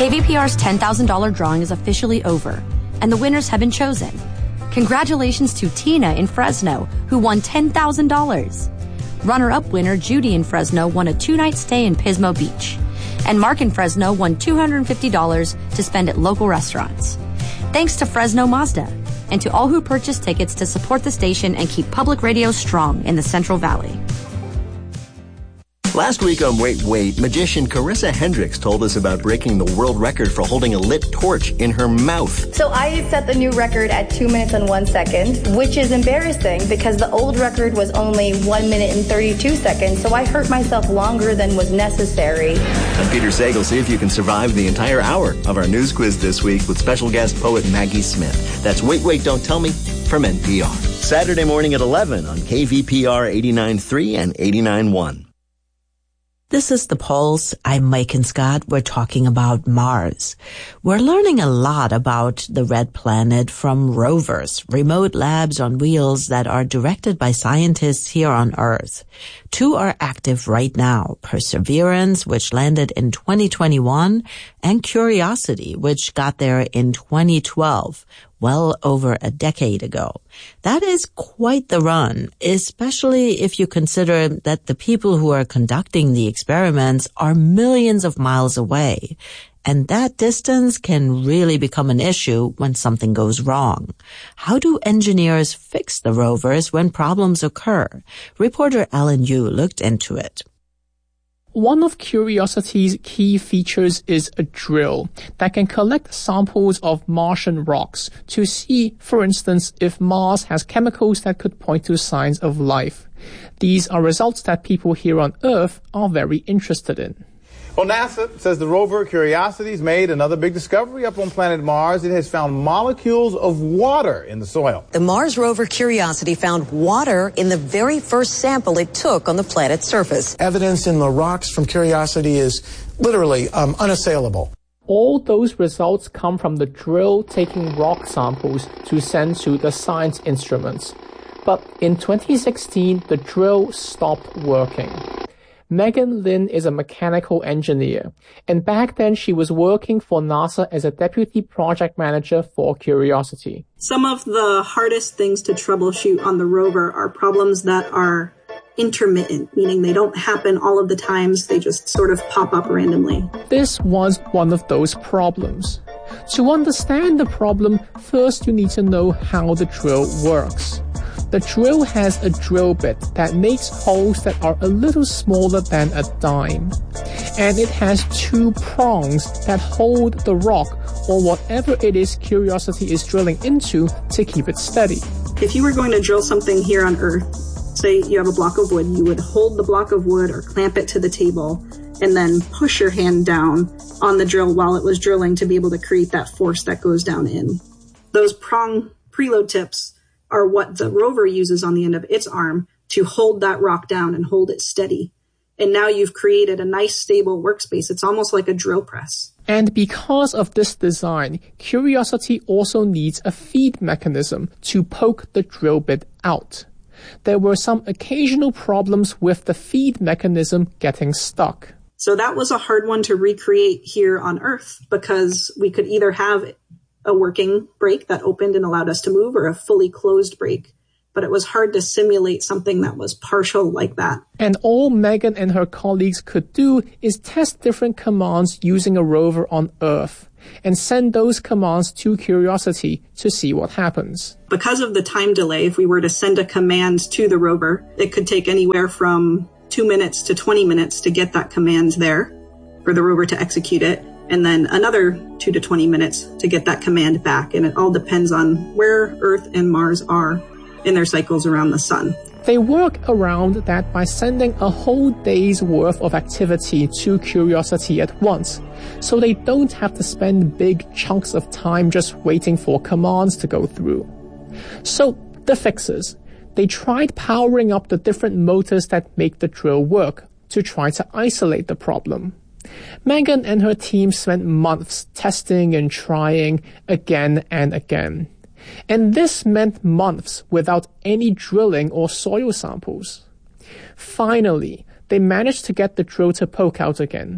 KVPR's $10,000 drawing is officially over, and the winners have been chosen. Congratulations to Tina in Fresno, who won $10,000. Runner-up winner Judy in Fresno won a 2-night stay in Pismo Beach. And Mark in Fresno won $250 to spend at local restaurants. Thanks to Fresno Mazda, and to all who purchased tickets to support the station and keep public radio strong in the Central Valley. Last week on Wait, Wait, magician Carissa Hendricks told us about breaking the world record for holding a lit torch in her mouth. So I set the new record at 2 minutes and 1 second, which is embarrassing because the old record was only 1 minute and 32 seconds, so I hurt myself longer than was necessary. I'm Peter Sagal. See if you can survive the entire hour of our news quiz this week with special guest poet Maggie Smith. That's Wait, Wait, Don't Tell Me from NPR. Saturday morning at 11 on KVPR 89.3 and 89.1. This is The Pulse. I'm Mike and Scott. We're talking about Mars. We're learning a lot about the red planet from rovers, remote labs on wheels that are directed by scientists here on Earth. 2 are active right now, Perseverance, which landed in 2021, and Curiosity, which got there in 2012. Well over a decade ago. That is quite the run, especially if you consider that the people who are conducting the experiments are millions of miles away. And that distance can really become an issue when something goes wrong. How do engineers fix the rovers when problems occur? Reporter Alan Yu looked into it. One of Curiosity's key features is a drill that can collect samples of Martian rocks to see, for instance, if Mars has chemicals that could point to signs of life. These are results that people here on Earth are very interested in. Well, NASA says the rover Curiosity's made another big discovery up on planet Mars. It has found molecules of water in the soil. The Mars rover Curiosity found water in the very first sample it took on the planet's surface. Evidence in the rocks from Curiosity is literally unassailable. All those results come from the drill taking rock samples to send to the science instruments. But in 2016, the drill stopped working. Megan Lin is a mechanical engineer, and back then she was working for NASA as a deputy project manager for Curiosity. Some of the hardest things to troubleshoot on the rover are problems that are intermittent, meaning they don't happen all of the times, they just sort of pop up randomly. This was one of those problems. To understand the problem, first you need to know how the drill works. The drill has a drill bit that makes holes that are a little smaller than a dime. And it has 2 prongs that hold the rock or whatever it is Curiosity is drilling into to keep it steady. If you were going to drill something here on Earth, say you have a block of wood, you would hold the block of wood or clamp it to the table and then push your hand down on the drill while it was drilling to be able to create that force that goes down in. Those prong preload tips are what the rover uses on the end of its arm to hold that rock down and hold it steady. And now you've created a nice stable workspace. It's almost like a drill press. And because of this design, Curiosity also needs a feed mechanism to poke the drill bit out. There were some occasional problems with the feed mechanism getting stuck. So that was a hard one to recreate here on Earth because we could either have a working brake that opened and allowed us to move or a fully closed brake. But it was hard to simulate something that was partial like that. And all Megan and her colleagues could do is test different commands using a rover on Earth and send those commands to Curiosity to see what happens. Because of the time delay, if we were to send a command to the rover, it could take anywhere from 2 minutes to 20 minutes to get that command there for the rover to execute it. And then another 2 to 20 minutes to get that command back. And it all depends on where Earth and Mars are in their cycles around the sun. They work around that by sending a whole day's worth of activity to Curiosity at once, so they don't have to spend big chunks of time just waiting for commands to go through. So, the fixes. They tried powering up the different motors that make the drill work to try to isolate the problem. Megan and her team spent months testing and trying again and again. And this meant months without any drilling or soil samples. Finally, they managed to get the drill to poke out again.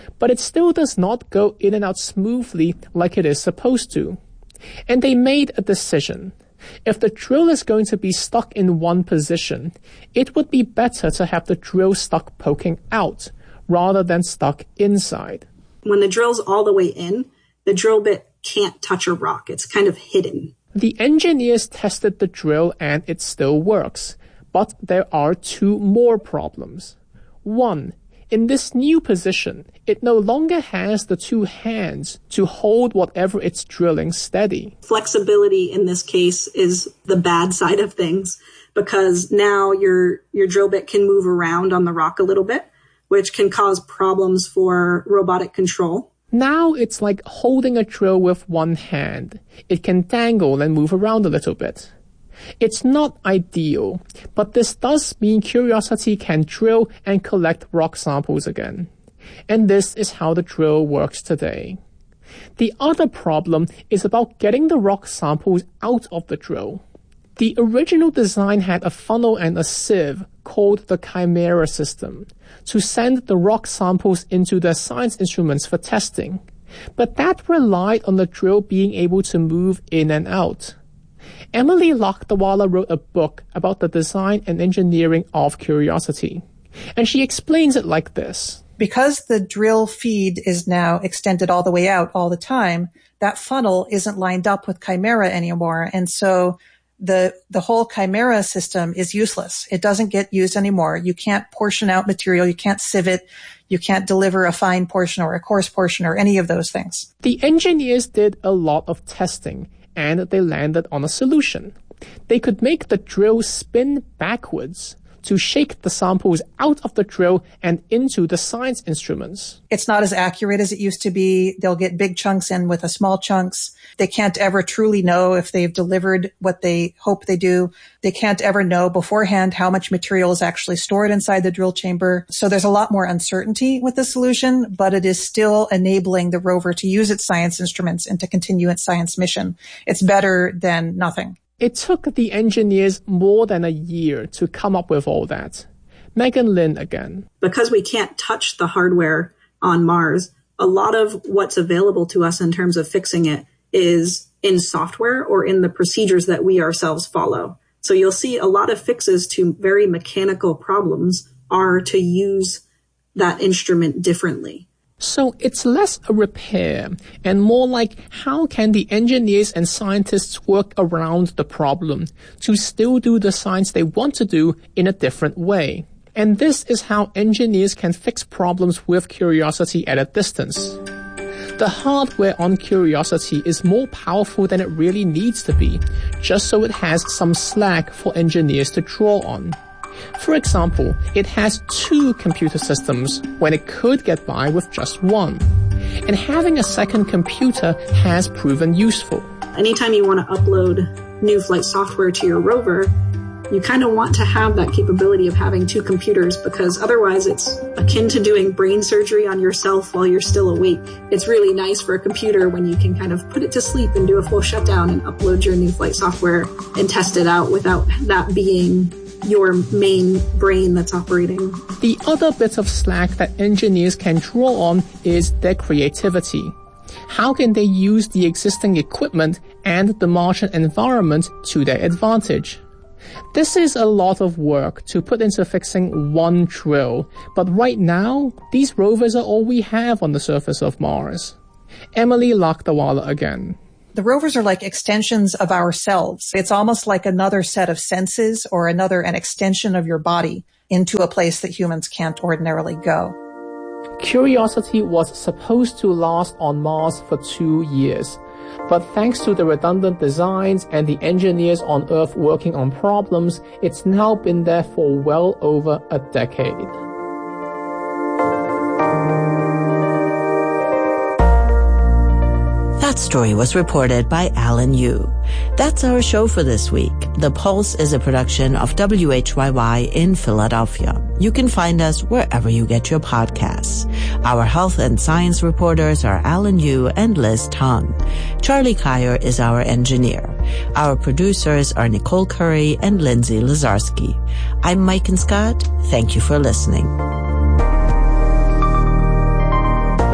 but it still does not go in and out smoothly like it is supposed to. And they made a decision. If the drill is going to be stuck in one position, it would be better to have the drill stuck poking out rather than stuck inside. When the drill's all the way in, the drill bit can't touch a rock. It's kind of hidden. The engineers tested the drill and it still works, but there are two more problems. One, in this new position, it no longer has the two hands to hold whatever it's drilling steady. Flexibility in this case is the bad side of things, because now your drill bit can move around on the rock a little bit, which can cause problems for robotic control. Now it's like holding a drill with one hand. It can dangle and move around a little bit. It's not ideal, but this does mean Curiosity can drill and collect rock samples again. And this is how the drill works today. The other problem is about getting the rock samples out of the drill. The original design had a funnel and a sieve called the Chimera system to send the rock samples into the science instruments for testing. But that relied on the drill being able to move in and out. Emily Lakdawala wrote a book about the design and engineering of Curiosity, and she explains it like this. Because the drill feed is now extended all the way out all the time, that funnel isn't lined up with Chimera anymore, and so the whole Chimera system is useless. It doesn't get used anymore. You can't portion out material, you can't sieve it, you can't deliver a fine portion or a coarse portion or any of those things. The engineers did a lot of testing, and they landed on a solution. They could make the drill spin backwards to shake the samples out of the drill and into the science instruments. It's not as accurate as it used to be. They'll get big chunks in with small chunks. They can't ever truly know if they've delivered what they hope they do. They can't ever know beforehand how much material is actually stored inside the drill chamber. So there's a lot more uncertainty with the solution, but it is still enabling the rover to use its science instruments and to continue its science mission. It's better than nothing. It took the engineers more than a year to come up with all that. Megan Lin again. Because we can't touch the hardware on Mars, a lot of what's available to us in terms of fixing it is in software or in the procedures that we ourselves follow. So you'll see a lot of fixes to very mechanical problems are to use that instrument differently. So it's less a repair and more like how can the engineers and scientists work around the problem to still do the science they want to do in a different way. And this is how engineers can fix problems with Curiosity at a distance. The hardware on Curiosity is more powerful than it really needs to be, just so it has some slack for engineers to draw on. For example, it has 2 computer systems when it could get by with just one. And having a second computer has proven useful. Anytime you want to upload new flight software to your rover, you kind of want to have that capability of having 2 computers, because otherwise it's akin to doing brain surgery on yourself while you're still awake. It's really nice for a computer when you can kind of put it to sleep and do a full shutdown and upload your new flight software and test it out without that being your main brain that's operating. The other bit of slack that engineers can draw on is their creativity. How can they use the existing equipment and the Martian environment to their advantage? This is a lot of work to put into fixing one drill, but right now, these rovers are all we have on the surface of Mars. Emily Lakdawala again. The rovers are like extensions of ourselves. It's almost like another set of senses or an extension of your body into a place that humans can't ordinarily go. Curiosity was supposed to last on Mars for 2 years, but thanks to the redundant designs and the engineers on Earth working on problems, it's now been there for well over a decade. That story was reported by Alan Yu. That's our show for this week. The Pulse is a production of WHYY in Philadelphia. You can find us wherever you get your podcasts. Our health and science reporters are Alan Yu and Liz Tong. Charlie Kyer is our engineer. Our producers are Nicole Curry and Lindsay Lazarski. I'm Mike and Scott. Thank you for listening.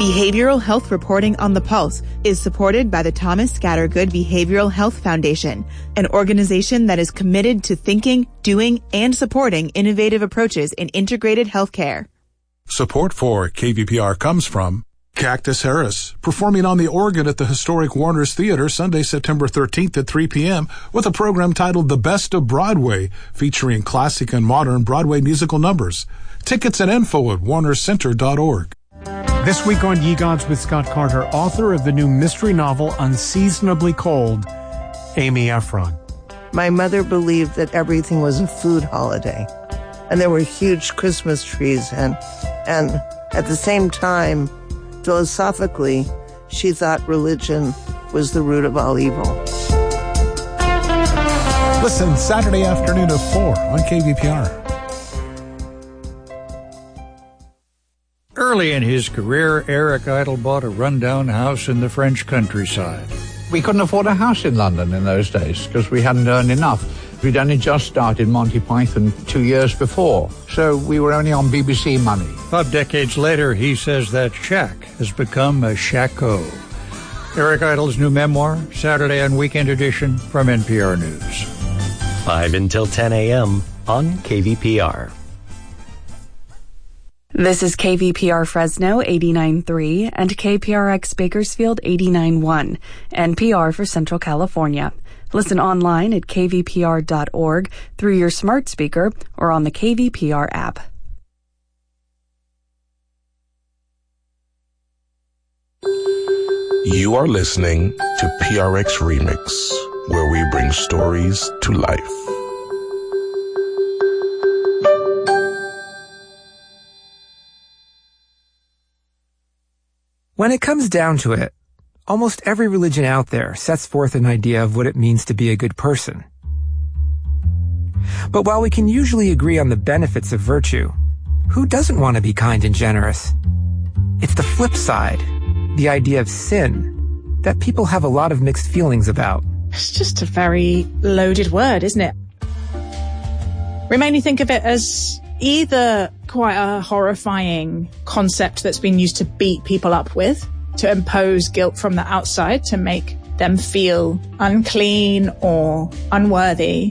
Behavioral health reporting on the Pulse is supported by the Thomas Scattergood Behavioral Health Foundation, an organization that is committed to thinking, doing, and supporting innovative approaches in integrated healthcare. Support for KVPR comes from Cactus Harris, performing on the organ at the historic Warner's Theater Sunday, September 13th at 3 p.m. with a program titled The Best of Broadway, featuring classic and modern Broadway musical numbers. Tickets and info at warnercenter.org. This week on Ye Gods with Scott Carter, author of the new mystery novel Unseasonably Cold, Amy Ephron. My mother believed that everything was a food holiday, and there were huge Christmas trees, and at the same time, philosophically, she thought religion was the root of all evil. Listen Saturday afternoon at 4 on KVPR. Early in his career, Eric Idle bought a rundown house in the French countryside. We couldn't afford a house in London in those days because we hadn't earned enough. We'd only just started Monty Python 2 years before, so we were only on BBC money. 5 decades later, he says that shack has become a shacko. Eric Idle's new memoir, Saturday and Weekend Edition from NPR News. 5 until 10 a.m. on KVPR. This is KVPR Fresno 89.3 and KPRX Bakersfield 89.1, NPR for Central California. Listen online at kvpr.org through your smart speaker or on the KVPR app. You are listening to PRX Remix, where we bring stories to life. When it comes down to it, almost every religion out there sets forth an idea of what it means to be a good person. But while we can usually agree on the benefits of virtue, who doesn't want to be kind and generous? It's the flip side, the idea of sin, that people have a lot of mixed feelings about. It's just a very loaded word, isn't it? We mainly think of it as either quite a horrifying concept that's been used to beat people up with, to impose guilt from the outside, to make them feel unclean or unworthy.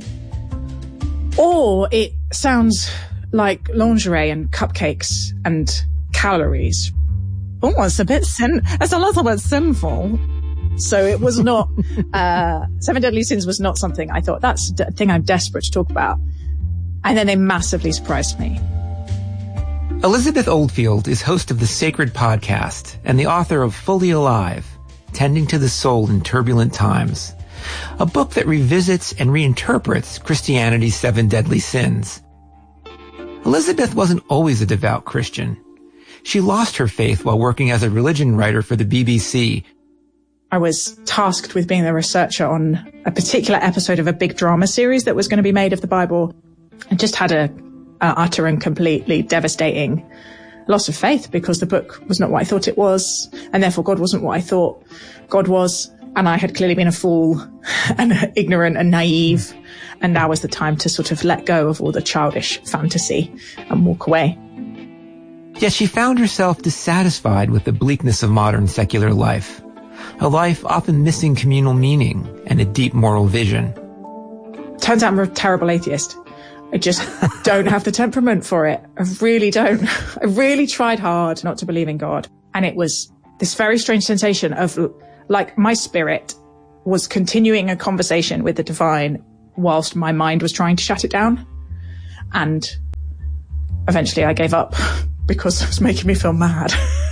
Or it sounds like lingerie and cupcakes and calories. Oh, it's a bit it's a little bit sinful. So it was not, 7 Deadly Sins was not something I thought, that's a thing I'm desperate to talk about. And then they massively surprised me. Elizabeth Oldfield is host of the Sacred Podcast and the author of Fully Alive, Tending to the Soul in Turbulent Times, a book that revisits and reinterprets Christianity's 7 deadly sins. Elizabeth wasn't always a devout Christian. She lost her faith while working as a religion writer for the BBC. I was tasked with being the researcher on a particular episode of a big drama series that was going to be made of the Bible. I just had a utter and completely devastating loss of faith because the book was not what I thought it was, and therefore God wasn't what I thought God was, and I had clearly been a fool and ignorant and naive, and now was the time to sort of let go of all the childish fantasy and walk away. Yet she found herself dissatisfied with the bleakness of modern secular life, a life often missing communal meaning and a deep moral vision. Turns out I'm a terrible atheist. I just don't have the temperament for it. I really don't. I really tried hard not to believe in God. And it was this very strange sensation of like my spirit was continuing a conversation with the divine whilst my mind was trying to shut it down. And eventually I gave up because it was making me feel mad.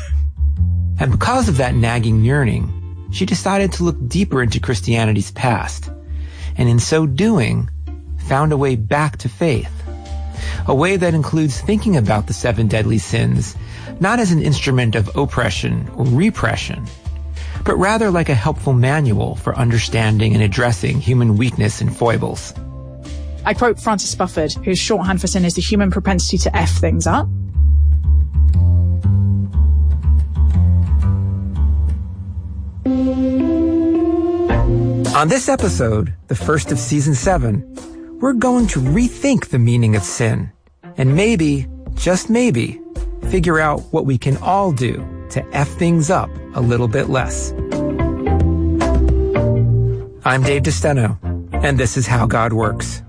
And because of that nagging yearning, she decided to look deeper into Christianity's past. And in so doing, found a way back to faith, a way that includes thinking about the 7 deadly sins, not as an instrument of oppression or repression, but rather like a helpful manual for understanding and addressing human weakness and foibles. I quote Francis Spufford, whose shorthand for sin is the human propensity to F things up. On this episode, the first of season 7, we're going to rethink the meaning of sin and maybe, just maybe, figure out what we can all do to F things up a little bit less. I'm Dave DeSteno, and this is How God Works.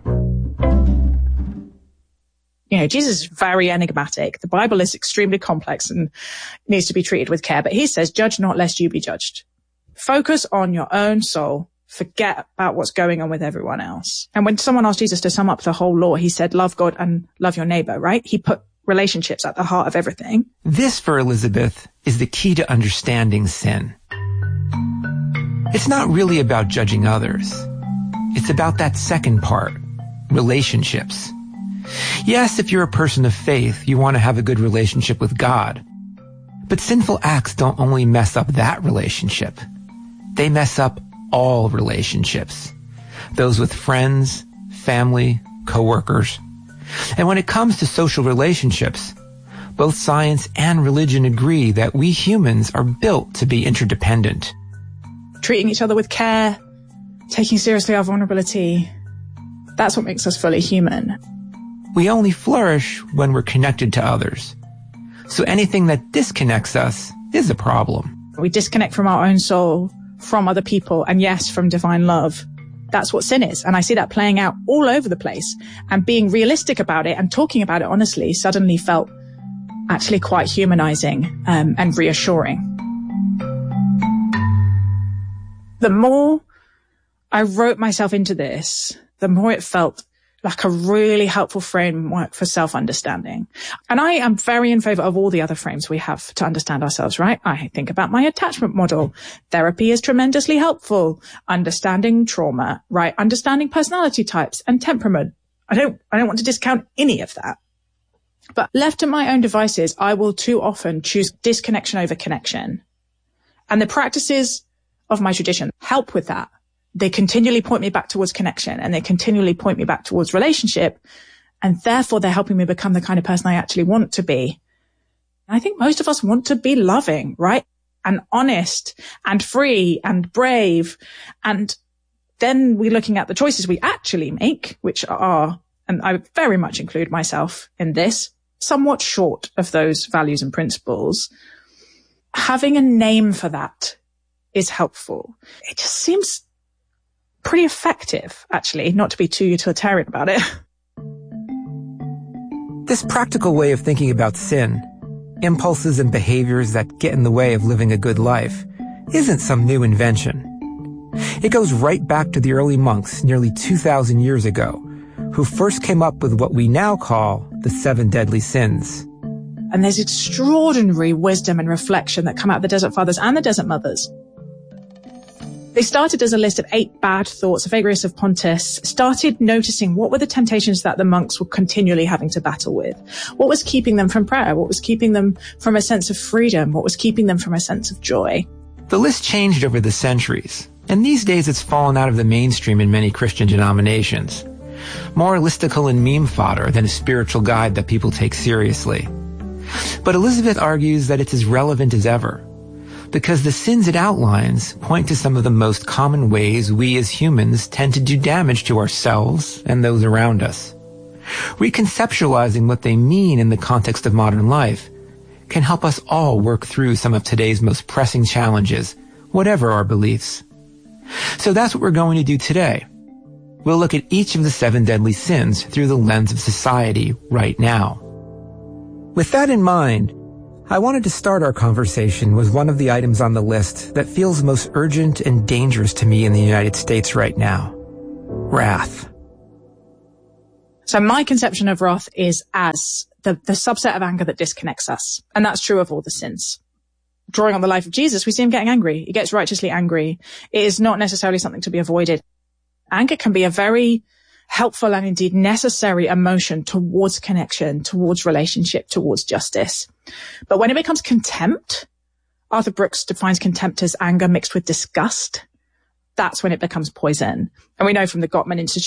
You know, Jesus is very enigmatic. The Bible is extremely complex and needs to be treated with care. But he says, judge not lest you be judged. Focus on your own soul. Forget about what's going on with everyone else. And when someone asked Jesus to sum up the whole law, he said, love God and love your neighbor, right? He put relationships at the heart of everything. This, for Elizabeth, is the key to understanding sin. It's not really about judging others. It's about that second part, relationships. Yes, if you're a person of faith, you want to have a good relationship with God. But sinful acts don't only mess up that relationship. They mess up all relationships. Those with friends, family, coworkers. And when it comes to social relationships, both science and religion agree that we humans are built to be interdependent. Treating each other with care, taking seriously our vulnerability, that's what makes us fully human. We only flourish when we're connected to others. So anything that disconnects us is a problem. We disconnect from our own soul, from other people, and yes, from divine love. That's what sin is. And I see that playing out all over the place. And being realistic about it and talking about it honestly suddenly felt actually quite humanizing and reassuring. The more I wrote myself into this, the more it felt like a really helpful framework for self-understanding. And I am very in favor of all the other frames we have to understand ourselves, right? I think about my attachment model. Therapy is tremendously helpful. Understanding trauma, right? Understanding personality types and temperament. I don't want to discount any of that. But left to my own devices, I will too often choose disconnection over connection. And the practices of my tradition help with that. They continually point me back towards connection, and they continually point me back towards relationship. And therefore, they're helping me become the kind of person I actually want to be. And I think most of us want to be loving, right? And honest and free and brave. And then we're looking at the choices we actually make, which are, and I very much include myself in this, somewhat short of those values and principles. Having a name for that is helpful. It just seems pretty effective, actually, not to be too utilitarian about it. This practical way of thinking about sin, impulses and behaviors that get in the way of living a good life, isn't some new invention. It goes right back to the early monks nearly 2,000 years ago, who first came up with what we now call the 7 deadly sins. And there's extraordinary wisdom and reflection that come out of the Desert Fathers and the Desert Mothers. They started as a list of 8 bad thoughts. Evagrius of Pontus started noticing what were the temptations that the monks were continually having to battle with. What was keeping them from prayer? What was keeping them from a sense of freedom? What was keeping them from a sense of joy? The list changed over the centuries, and these days it's fallen out of the mainstream in many Christian denominations. More listicle and meme fodder than a spiritual guide that people take seriously. But Elizabeth argues that it's as relevant as ever, because the sins it outlines point to some of the most common ways we as humans tend to do damage to ourselves and those around us. Reconceptualizing what they mean in the context of modern life can help us all work through some of today's most pressing challenges, whatever our beliefs. So that's what we're going to do today. We'll look at each of the 7 deadly sins through the lens of society right now. With that in mind, I wanted to start our conversation with one of the items on the list that feels most urgent and dangerous to me in the United States right now: wrath. So my conception of wrath is as the subset of anger that disconnects us. And that's true of all the sins. Drawing on the life of Jesus, we see him getting angry. He gets righteously angry. It is not necessarily something to be avoided. Anger can be a very helpful and indeed necessary emotion towards connection, towards relationship, towards justice. But when it becomes contempt, Arthur Brooks defines contempt as anger mixed with disgust. That's when it becomes poison. And we know from the Gottman Institute